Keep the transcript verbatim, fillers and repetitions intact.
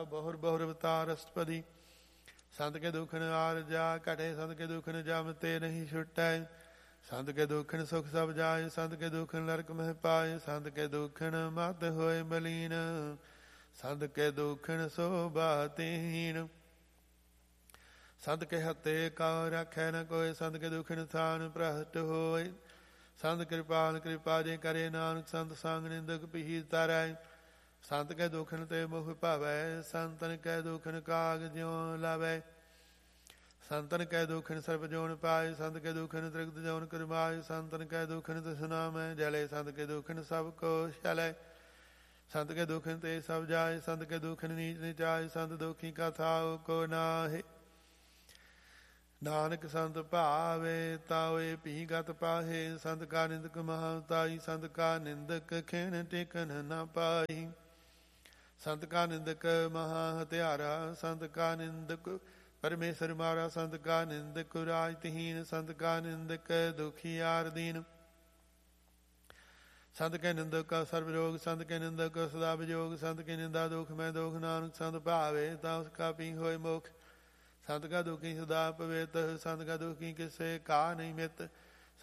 ਬਹੁਰ ਬਹੁਰ ਅਵਤਾਰ ਅਸਟਪਦੀ। ਸੰਤ ਕੇ ਦੁਖਨ ਆਰਜਾ ਘਟੇ, ਸੰਤ ਕੇ ਦੁਖਨ ਜਮ ਤੇ ਨਹੀਂ ਛੁਟੈ। ਸੰਤ ਕੇ ਦੁਖਨ ਸੁਖ ਸਭ ਜਾਏ, ਸੰਤ ਕੇ ਦੁਖਨ ਨਰਕ ਮਹਿ ਪਾਏ। ਸੰਤ ਕੇ ਦੁਖਨ ਮਤ ਹੋਏ ਬਲੀਨ, ਸੰਤ ਕੇ ਦੁਖਨ ਸੋਭਾ ਤੀਨ। ਸੰਤ ਕੇ ਹੱਤੇ ਕਉ ਰਖੈ ਨ ਕੋਇ, ਸੰਤ ਕੇ ਦੁਖਨ ਥਾਨ ਭ੍ਰਸ਼ਟ ਹੋਏ। ਸੰਤ ਕਿਰਪਾਲ ਕਿਰਪਾ ਜੇ ਕਰੇ, ਨਾਨਕ ਸੰਤ ਸੰਗ ਨਿੰਦਕ ਪੀਰ ਤਰੈ। ਸੰਤ ਕੇ ਦੁਖਨ ਤੇ ਮੁਖ ਭਾਵੈ, ਸੰਤਨ ਕੈ ਦੁਖਨ ਕਾਗ ਜਿਉ ਲਾਵੈ। ਸੰਤਨ ਕੈ ਦੁਖਨ ਸਰਬ ਜੋਨ ਪਾਏ, ਸੰਤ ਕੇ ਦੁਖਨ ਤ੍ਰਿਗਤ ਜੋਨ ਕਰਮਾਏ। ਸੰਤਨ ਕੈ ਦੁਖਨ ਤ੍ਰਿਸ਼ਨਾਮੈ ਜਲੇ, ਸੰਤ ਕੇ ਦੁਖਨ ਸਭ ਕੋ ਛਲੈ। ਸੰਤ ਕੇ ਦੁਖਨ ਤੇ ਸਭ ਜਾਏ, ਸੰਤ ਕੇ ਦੁਖਨ ਨੀਚ ਨਿਚਾਏ। ਸੰਤ ਦੁਖੀ ਕਾ ਥਾਉ ਕੋ ਨਾਹਿ, ਨਾਨਕ ਸੰਤ ਭਾਵੇ ਤਾਵੇ ਭੀ ਗਤ ਪਾਹੇ। ਸੰਤ ਕਾ ਨਿੰਦਕ ਮਹਾਤਾਈ, ਸੰਤ ਕਾ ਨਿੰਦਕ ਖੇਣ ਟਿਕਨ ਨ ਪਾਈ। ਸੰਤ ਕਾ ਨਿੰਦਕ ਮਹਾ ਹਤਿਆਰਾ, ਸੰਤ ਕਾ ਨਿੰਦਕ ਪਰਮੇਸ਼ਰ ਮਾਰਾ। ਸੰਤ ਕਾ ਨਿੰਦਕ ਰਾਜਤਹੀਨ, ਸੰਤ ਕਾ ਨਿੰਦਕ ਦੁਖੀਆਰ ਦੀਨ। ਸੰਤ ਕੇ ਨਿੰਦਕ ਸਰਬ ਰੋਗ, ਸੰਤ ਕੇ ਨਿੰਦਕ ਸਦਾ ਵਿਜੋਗ। ਸੰਤ ਕੀ ਨਿੰਦਾ ਦੁਖ ਮੈਂ ਦੋਖ, ਨਾਨਕ ਸੰਤ ਭਾਵੇ ਤਾਂ ਉਸ ਕਾ ਪੀ ਹੋਏ ਮੁਖ। ਸੰਤ ਕਾ ਦੁਖੀ ਸਦਾ ਪਵੇਤ, ਸੰਤ ਕਾ ਦੁਖੀ ਕਿਸੇ ਕਾ ਨਹੀਂ ਮਿਤ।